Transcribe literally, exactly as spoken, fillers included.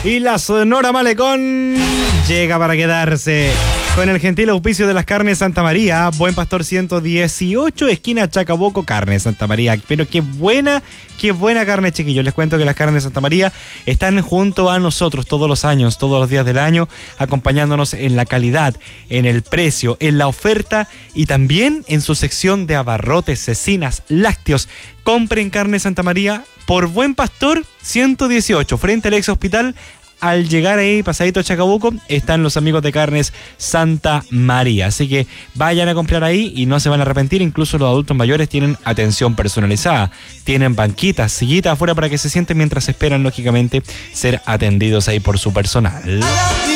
Y la Sonora Malecón llega para quedarse. Con el gentil auspicio de las carnes Santa María, Buen Pastor ciento dieciocho, esquina Chacabuco, carne Santa María. Pero qué buena, qué buena carne, chiquillos. Les cuento que las carnes Santa María están junto a nosotros todos los años, todos los días del año, acompañándonos en la calidad, en el precio, en la oferta y también en su sección de abarrotes, cecinas, lácteos. Compren carne Santa María por Buen Pastor ciento dieciocho, frente al ex hospital. Al llegar ahí, pasadito a Chacabuco, están los amigos de Carnes Santa María. Así que vayan a comprar ahí y no se van a arrepentir. Incluso los adultos mayores tienen atención personalizada. Tienen banquitas, sillitas afuera para que se sienten mientras esperan, lógicamente, ser atendidos ahí por su personal.